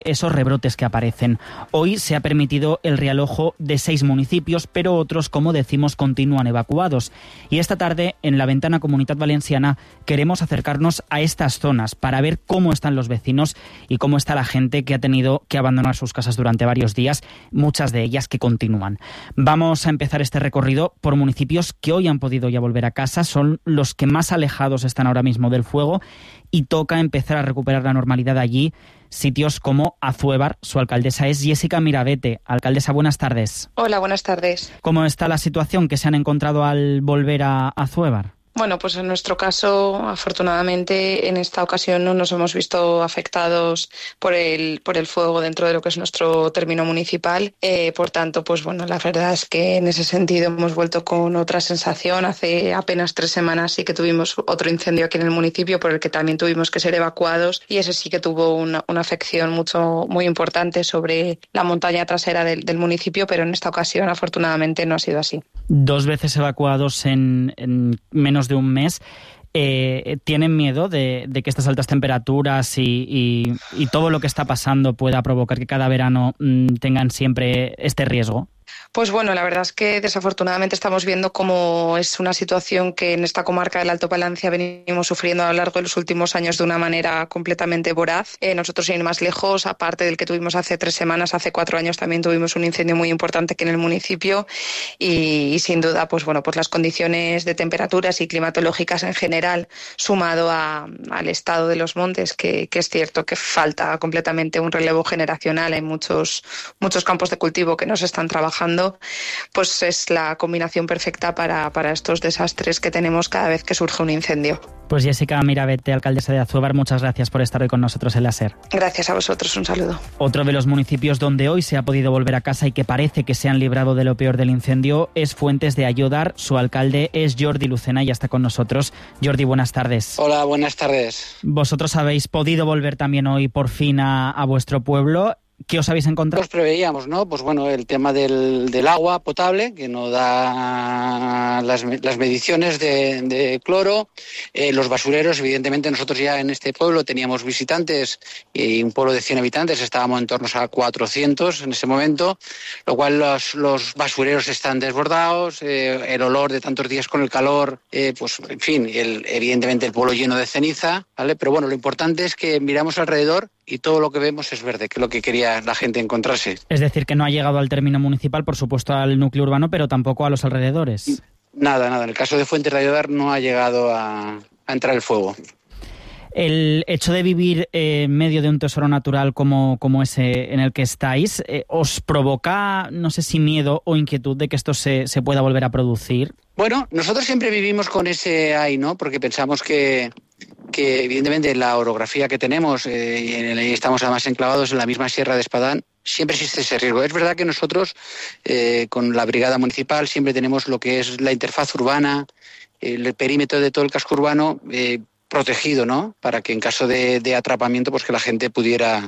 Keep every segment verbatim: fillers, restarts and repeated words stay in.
esos rebrotes que aparecen. Hoy se ha permitido el realojo de seis municipios, pero otros, como decimos, continúan evacuados. Y esta tarde, en la Ventana Comunitat Valenciana, queremos acercarnos a estas zonas para ver cómo están los vecinos y cómo está la gente que ha tenido que abandonar sus casas durante varios días, muchas de ellas que continúan. Vamos a empezar este recorrido por municipios que hoy han podido ya volver a casa, son los que más alejados están ahora mismo del fuego y toca empezar a recuperar la normalidad allí. Sitios como Azuévar, su alcaldesa es Jessica Mirabete. Alcaldesa, buenas tardes. Hola, buenas tardes. ¿Cómo está la situación que se han encontrado al volver a Azuévar? Bueno, pues en nuestro caso, afortunadamente, en esta ocasión no nos hemos visto afectados por el por el fuego dentro de lo que es nuestro término municipal. Eh, por tanto, pues bueno, la verdad es que en ese sentido hemos vuelto con otra sensación. Hace apenas tres semanas sí que tuvimos otro incendio aquí en el municipio por el que también tuvimos que ser evacuados y ese sí que tuvo una, una afección mucho muy importante sobre la montaña trasera del, del municipio, pero en esta ocasión afortunadamente no ha sido así. Dos veces evacuados en, en menos de un mes. Eh, ¿Tienen miedo de, de que estas altas temperaturas y, y, y todo lo que está pasando pueda provocar que cada verano mmm, tengan siempre este riesgo? Pues bueno, la verdad es que desafortunadamente estamos viendo cómo es una situación que en esta comarca del Alto Palancia venimos sufriendo a lo largo de los últimos años de una manera completamente voraz. Eh, nosotros, sin ir más lejos, aparte del que tuvimos hace tres semanas, hace cuatro años también tuvimos un incendio muy importante aquí en el municipio y, y sin duda, pues bueno, pues las condiciones de temperaturas y climatológicas en general, sumado a, al estado de los montes, que, que es cierto que falta completamente un relevo generacional en muchos, muchos campos de cultivo que no se están trabajando, pues es la combinación perfecta para, para estos desastres que tenemos cada vez que surge un incendio. Pues Jessica Mirabete, alcaldesa de Azuévar, muchas gracias por estar hoy con nosotros en la SER. Gracias a vosotros, un saludo. Otro de los municipios donde hoy se ha podido volver a casa y que parece que se han librado de lo peor del incendio es Fuentes de Ayodar. Su alcalde es Jordi Lucena y ya está con nosotros. Jordi, buenas tardes. Hola, buenas tardes. Vosotros habéis podido volver también hoy por fin a, a vuestro pueblo. ¿Qué os habéis encontrado? Nos preveíamos, ¿no? Pues bueno, el tema del, del agua potable, que no da las, las mediciones de, de cloro, eh, los basureros, evidentemente nosotros ya en este pueblo teníamos visitantes y un pueblo de cien habitantes, estábamos en torno a cuatrocientos en ese momento, lo cual los, los basureros están desbordados, eh, el olor de tantos días con el calor, eh, pues en fin, el, evidentemente el pueblo lleno de ceniza, ¿vale? Pero bueno, lo importante es que miramos alrededor y todo lo que vemos es verde, que es lo que quería la gente encontrarse. Es decir, que no ha llegado al término municipal, por supuesto al núcleo urbano, pero tampoco a los alrededores. Nada, nada. En el caso de Fuentes de Ayodar no ha llegado a, a entrar el fuego. El hecho de vivir eh, en medio de un tesoro natural como, como ese en el que estáis, eh, ¿os provoca, no sé si miedo o inquietud de que esto se, se pueda volver a producir? Bueno, nosotros siempre vivimos con ese ahí, ¿no? Porque pensamos que... que evidentemente la orografía que tenemos, eh, y en el, estamos además enclavados en la misma Sierra de Espadán, siempre existe ese riesgo. Es verdad que nosotros eh, con la brigada municipal siempre tenemos lo que es la interfaz urbana, el perímetro de todo el casco urbano eh, protegido, ¿no? Para que en caso de, de atrapamiento, pues que la gente pudiera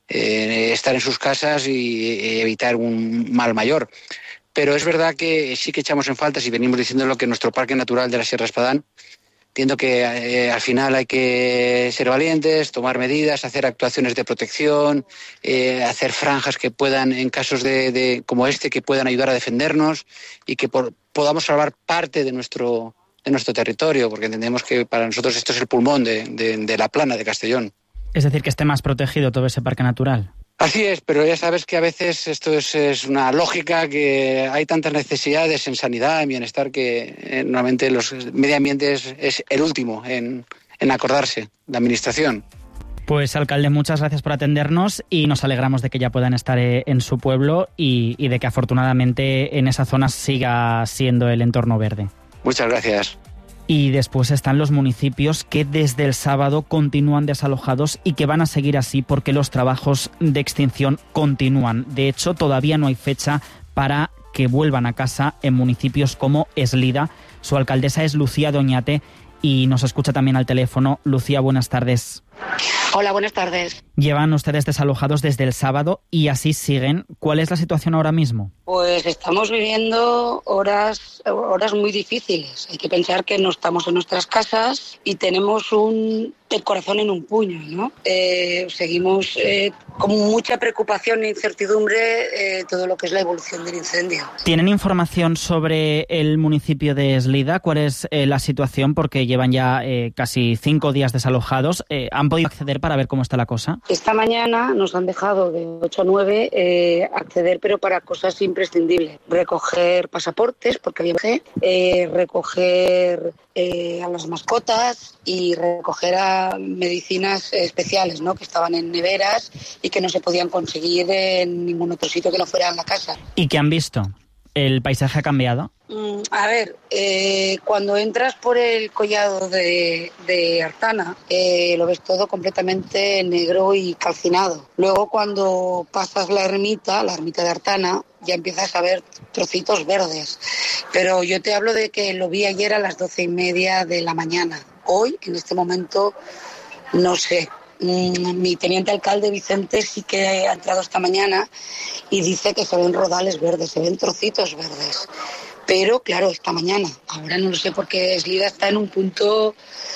eh, estar en sus casas y, y evitar un mal mayor. Pero es verdad que sí que echamos en falta, si venimos diciendo lo que nuestro parque natural de la Sierra de Espadán, entiendo que eh, al final hay que ser valientes, tomar medidas, hacer actuaciones de protección, eh, hacer franjas que puedan, en casos de, de como este, que puedan ayudar a defendernos y que por, podamos salvar parte de nuestro, de nuestro territorio, porque entendemos que para nosotros esto es el pulmón de, de, de la Plana de Castellón. Es decir, que esté más protegido todo ese parque natural. Así es, pero ya sabes que a veces esto es, es una lógica, que hay tantas necesidades en sanidad, en bienestar, que eh, normalmente los medio ambiente es, es el último en, en acordarse, la administración. Pues, alcalde, muchas gracias por atendernos y nos alegramos de que ya puedan estar en su pueblo y, y de que afortunadamente en esa zona siga siendo el entorno verde. Muchas gracias. Y después están los municipios que desde el sábado continúan desalojados y que van a seguir así porque los trabajos de extinción continúan. De hecho, todavía no hay fecha para que vuelvan a casa en municipios como Eslida. Su alcaldesa es Lucía Doñate y nos escucha también al teléfono. Lucía, buenas tardes. Hola, buenas tardes. Llevan ustedes desalojados desde el sábado y así siguen. ¿Cuál es la situación ahora mismo? Pues estamos viviendo horas, horas muy difíciles. Hay que pensar que no estamos en nuestras casas y tenemos un, el corazón en un puño, ¿no? Eh, seguimos eh, con mucha preocupación e incertidumbre eh, todo lo que es la evolución del incendio. ¿Tienen información sobre el municipio de Eslida? ¿Cuál es eh, la situación? Porque llevan ya eh, casi cinco días desalojados. Eh, ¿Han podido acceder para ver cómo está la cosa? Esta mañana nos han dejado de ocho a nueve eh, acceder, pero para cosas imprescindibles. Recoger pasaportes, porque había que eh, recoger eh, a las mascotas y recoger a medicinas especiales, ¿no?, que estaban en neveras y que no se podían conseguir en ningún otro sitio que no fuera en la casa. ¿Y qué han visto? ¿El paisaje ha cambiado? Mm, a ver, eh, cuando entras por el collado de, de Artana, eh, lo ves todo completamente negro y calcinado. Luego, cuando pasas la ermita, la ermita de Artana, ya empiezas a ver trocitos verdes. Pero yo te hablo de que lo vi ayer a las doce y media de la mañana. Hoy, en este momento, no sé. Mi teniente alcalde Vicente sí que ha entrado esta mañana y dice que se ven rodales verdes, se ven trocitos verdes. Pero claro, esta mañana, ahora no lo sé porque Eslida está en un punto,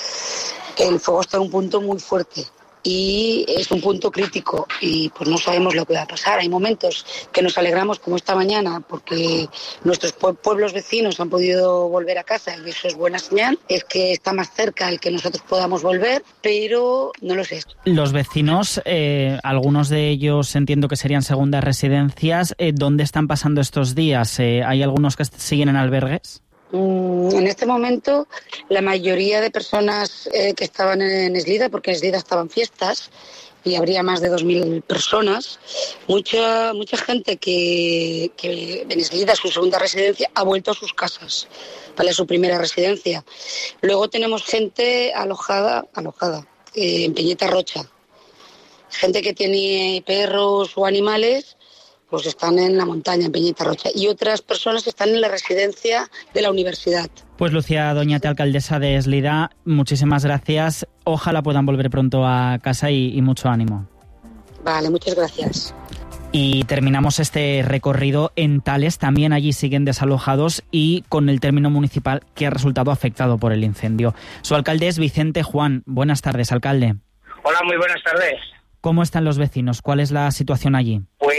el fuego está en un punto muy fuerte y es un punto crítico y pues no sabemos lo que va a pasar. Hay momentos que nos alegramos como esta mañana porque nuestros pueblos vecinos han podido volver a casa y eso es buena señal, es que está más cerca el que nosotros podamos volver, pero no lo sé. Los vecinos, eh, algunos de ellos entiendo que serían segundas residencias, eh, ¿dónde están pasando estos días? Eh, ¿Hay algunos que siguen en albergues? En este momento, la mayoría de personas eh, que estaban en Eslida, porque en Eslida estaban fiestas y habría más de dos mil personas, mucha mucha gente que, que en Eslida, su segunda residencia, ha vuelto a sus casas, ¿vale?, su primera residencia. Luego tenemos gente alojada, alojada eh, en Peñita Rocha, gente que tiene perros o animales, pues están en la montaña, en Peñita Rocha, y otras personas que están en la residencia de la universidad. Pues Lucía Doñate, alcaldesa de Eslida, muchísimas gracias. Ojalá puedan volver pronto a casa y, y mucho ánimo. Vale, muchas gracias. Y terminamos este recorrido en Tales. También allí siguen desalojados y con el término municipal que ha resultado afectado por el incendio. Su alcalde es Vicente Juan. Buenas tardes, alcalde. Hola, muy buenas tardes. ¿Cómo están los vecinos? ¿Cuál es la situación allí? Pues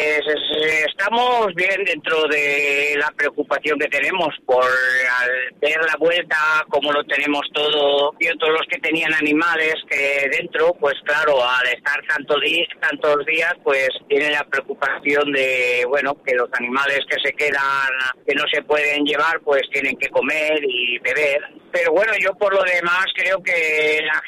estamos bien dentro de la preocupación que tenemos por al ver la vuelta, como lo tenemos todo, y todos los que tenían animales que dentro, pues claro, al estar tantos días, tantos días, pues tienen la preocupación de, bueno, que los animales que se quedan, que no se pueden llevar, pues tienen que comer y beber. Pero bueno, yo por lo demás creo que la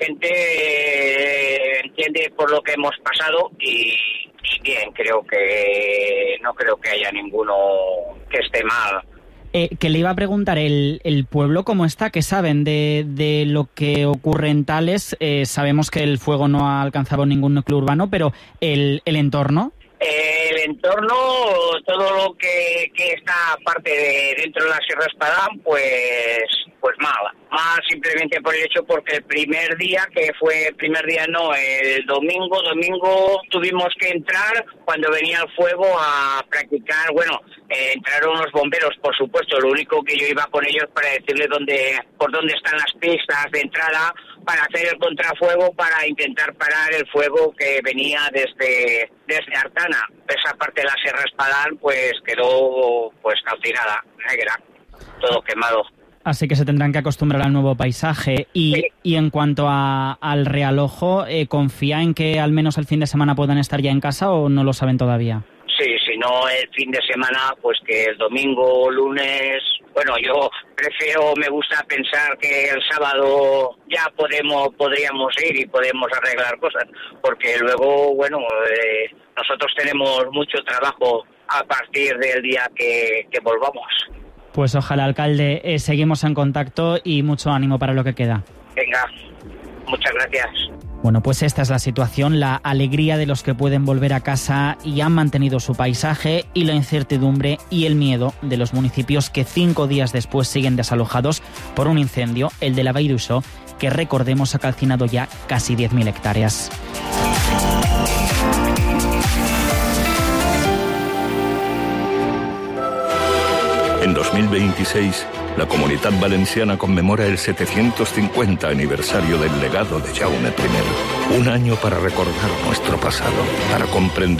gente entiende por lo que hemos pasado y, y bien, creo que no creo que haya ninguno que esté mal. Eh, que le iba a preguntar, ¿el, el pueblo cómo está? ¿Qué saben de, de lo que ocurre en Tales? Eh, sabemos que el fuego no ha alcanzado ningún núcleo urbano, pero ¿el, el entorno? El entorno, todo lo que, que está parte de dentro de la Sierra Espadán, pues pues mal. Más simplemente por el hecho porque el primer día, que fue el primer día no, el domingo, domingo tuvimos que entrar cuando venía el fuego a practicar, bueno, eh, entraron los bomberos, por supuesto, lo único que yo iba con ellos para decirles dónde, por dónde están las pistas de entrada, para hacer el contrafuego, para intentar parar el fuego que venía desde, desde Artana. Esa parte de la Sierra Espadán pues quedó pues calcinada, negra, todo quemado. Así que se tendrán que acostumbrar al nuevo paisaje. Y, sí. y en cuanto a, al realojo, eh, ¿confía en que al menos el fin de semana puedan estar ya en casa o no lo saben todavía? Sí, si no el fin de semana, pues que el domingo o lunes... Bueno, yo prefiero, me gusta pensar que el sábado ya podemos, podríamos ir y podemos arreglar cosas, porque luego, bueno, eh, nosotros tenemos mucho trabajo a partir del día que, que volvamos. Pues ojalá, alcalde, eh, seguimos en contacto y mucho ánimo para lo que queda. Venga, muchas gracias. Bueno, pues esta es la situación, la alegría de los que pueden volver a casa y han mantenido su paisaje, y la incertidumbre y el miedo de los municipios que cinco días después siguen desalojados por un incendio, el de la Vall d'Uixó, que recordemos ha calcinado ya casi diez mil hectáreas. En los dos mil veintiséis, la Comunitat Valenciana conmemora el setecientos cincuenta aniversario del legado de Jaume primero. Un año para recordar nuestro pasado, para comprender